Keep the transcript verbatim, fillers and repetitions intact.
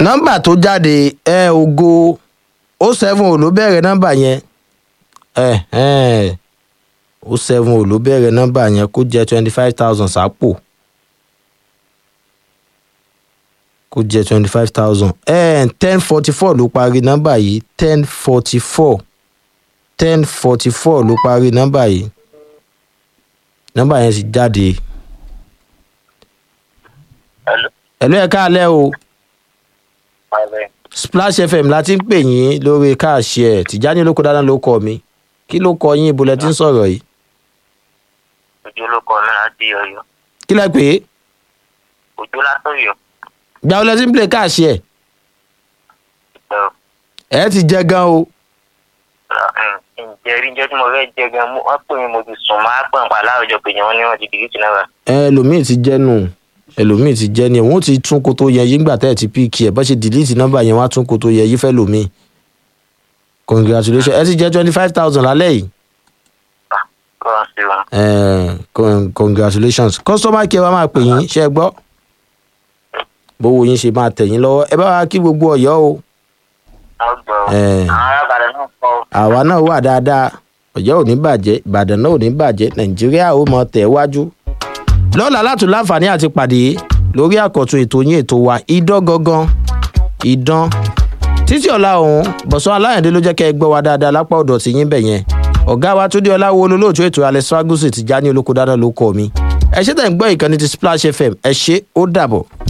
nọ́mbà tó jáde ẹ ògo ó seven ò ló bẹ̀rẹ̀ nọ́mbà yẹn ẹ ẹ ó seven ò ló bẹ̀rẹ̀ nọ́mbà yẹn kó jẹ́ twenty five thousand sápò kó jẹ́ twenty five thousand ẹ ten forty four ló parí nọ́mbà yìí ten forty four ten forty four ló parí nọ́mbà yìí nọ́mbà yẹn sì jáde. Hello. ẹ̀lú ẹ̀ káalẹ́ o Alẹ́. Splash F M láti ń pè yín lórí káàṣì ẹ̀ Tìjání olóko dáná ló kọ mi kí ló kọ yín ibo lẹ ti ń sọ̀rọ̀ yìí. Òjò ló kọ mi láti Ọ̀yọ́. kí lẹ pè é. Òjò látọ̀yọ́. gbà wọlé tí ń play káàṣì ẹ̀. Ẹ̀ ẹ ti jẹ gan o. ǹjẹ́ rí jẹ́ tí mo fẹ́ jẹ gan wọ́n pè mí mo ti sùn máa pọ̀ nípa láàrọ̀jọ pé wọ́n ní wọ́n ti dìgítì náà. ẹlòmíì ti jẹ́ nù ẹlòmíì ti jẹ́ ni ẹ̀ wọ́n ti tún kó tó yẹ yín gbà tẹ́ ẹ̀ ti píìkì ẹ̀ bọ́ ṣe delete nọ́mbà yẹn wọ́n á tún kó tó yẹ yí fẹ́ lòmíì. congratulations ẹ ti jẹ́ twenty five thousand lálẹ́ yìí. Kọ́ sí wọn. Eh, con- congratulations customer care wa máa pè yín ṣe é gbọ́ bówó yín ṣe máa tẹ̀ yín lọ́wọ́ ẹ bá wa kí gbogbo Ọ̀yọ́ o. Wọ́n gbọ́. Eh. Àwọn arábàdàn náà kọ́. àwa náà wà dáadáa Ọ̀yọ́ ò ní bàjẹ́ Ìbàdàn náà ò ní bàjẹ́ Nàìjíríà ó mọ tẹ̀ wájú. lọ́la látún láǹfààní àti pàdé lórí àkọ́tún ètò yín ètò wa idán gangan idán títí ọ̀la ọ̀hún Bọ̀sán Aláyàndé ló jẹ́ kẹ́ ẹ gbọ́ wa dáadáa lápá ọ̀dọ̀ tí yín bẹ̀ yẹn ọ̀gá wa Túndé Ọláwó olólóòtú ètò Alex Ferguson Tìjání olóko dáná ló kọ́ mi ẹ ṣé tẹ̀ ń gbọ́ ìkànnì ti Splash F M ẹ ṣé ó dàbọ̀.